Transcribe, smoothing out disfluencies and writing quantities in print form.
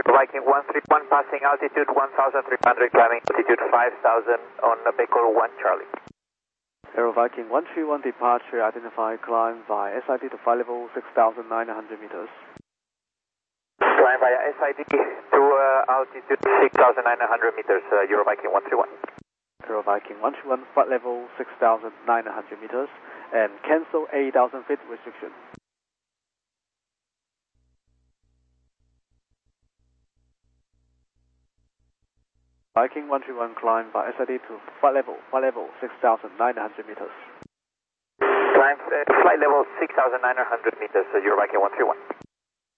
Viking 131 passing altitude 1,300, climbing altitude 5,000 on Baker 1 Charlie. Aero Viking 131 departure identified climb via SID to flight level 6,900 meters. Climb via SID to altitude 6,900 meters, Euro Viking 131. Aero Viking 131 flight level 6,900 meters and cancel 8,000 feet restriction. Viking 131 climb by SID to flight level 6,900 meters. Climb flight level 6,900 meters, Euro Viking 131.